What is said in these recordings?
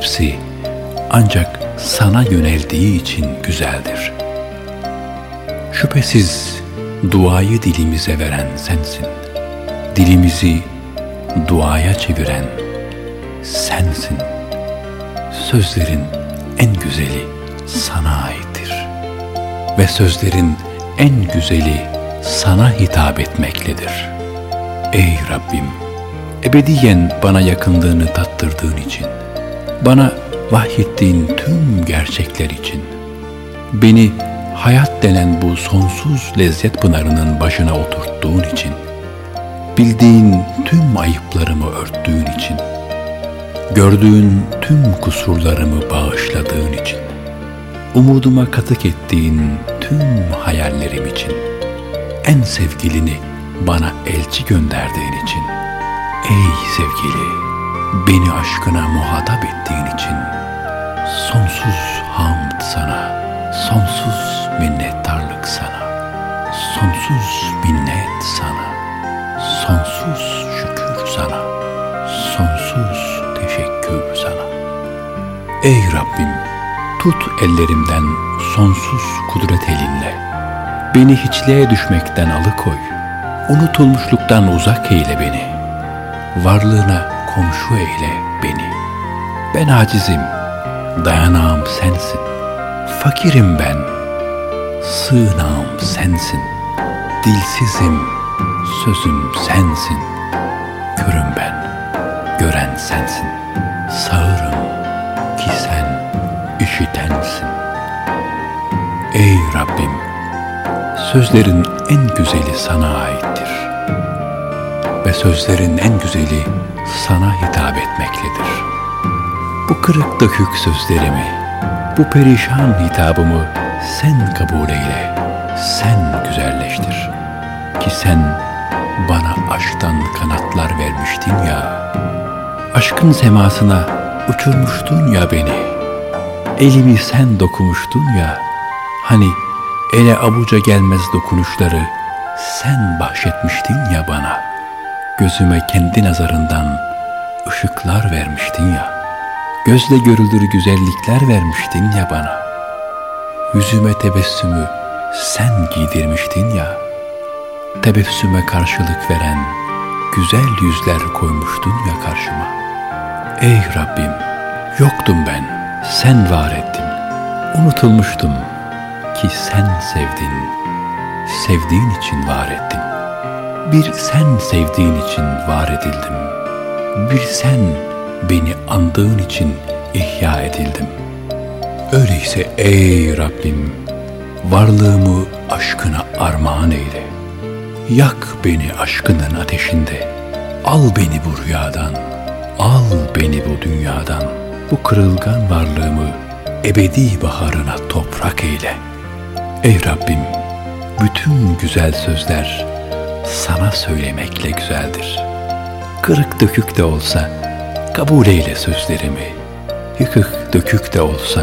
hepsi ancak sana yöneldiği için güzeldir. Şüphesiz duayı dilimize veren sensin. Dilimizi duaya çeviren sensin. Sözlerin en güzeli sana aittir. Ve sözlerin en güzeli sana hitap etmektedir. Ey Rabbim! Ebediyen bana yakınlığını tattırdığın için, bana vahyettiğin tüm gerçekler için, beni hayat denen bu sonsuz lezzet pınarının başına oturttuğun için, bildiğin tüm ayıplarımı örttüğün için, gördüğün tüm kusurlarımı bağışladığın için, umuduma katık ettiğin tüm hayallerim için, en sevgilini bana elçi gönderdiğin için, ey sevgili, beni aşkına muhatap ettiğin için, sonsuz hamd sana, sonsuz minnettarlık sana, sonsuz minnet sana, sonsuz şükür sana, sonsuz teşekkür sana. Ey Rabbim, tut ellerimden sonsuz kudret elinle, beni hiçliğe düşmekten alıkoy, unutulmuşluktan uzak eyle beni, varlığına komşu eyle beni. Ben acizim, dayanağım sensin, fakirim ben, sığınağım sensin, dilsizim, sözüm sensin, körüm ben, gören sensin, sağırım ki sen işitensin. Ey Rabbim, sözlerin en güzeli sana aittir ve sözlerin en güzeli sana hitap etmektedir. Bu kırık dökük sözlerimi, bu perişan hitabımı sen kabul eyle, sen güzelleştir. Ki sen bana aşktan kanatlar vermiştin ya, aşkın semasına uçurmuştun ya beni, elimi sen dokunmuştun ya, hani ele avuca gelmez dokunuşları sen bahşetmiştin ya bana, gözüme kendi nazarından ışıklar vermiştin ya, gözle görülür güzellikler vermiştin ya bana, yüzüme tebessümü sen giydirmiştin ya, tebessüme karşılık veren güzel yüzler koymuştun ya karşıma. Ey Rabbim, yoktum ben, sen var ettin, unutulmuştum ki sen sevdin, sevdiğin için var ettin. Bir sen sevdiğin için var edildim, bir sen beni andığın için ihya edildim. Öyleyse ey Rabbim, varlığımı aşkına armağan eyle. Yak beni aşkının ateşinde, al beni bu rüyadan, al beni bu dünyadan, bu kırılgan varlığımı ebedi baharına toprak eyle. Ey Rabbim, bütün güzel sözler sana söylemekle güzeldir. Kırık dökük de olsa kabul eyle sözlerimi, yıkık dökük de olsa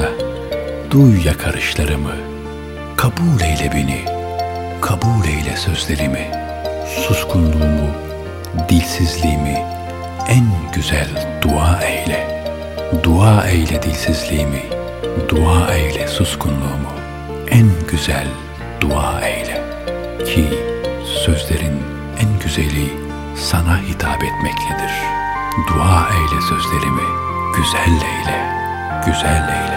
duy yakarışlarımı, kabul eyle beni, kabul eyle sözlerimi, suskunluğumu, dilsizliğimi en güzel dua eyle. Dua eyle dilsizliğimi, dua eyle suskunluğumu, en güzel dua eyle. Ki sözlerin en güzeli sana hitap etmektedir. Dua eyle sözlerimi, güzel eyle, güzel eyle.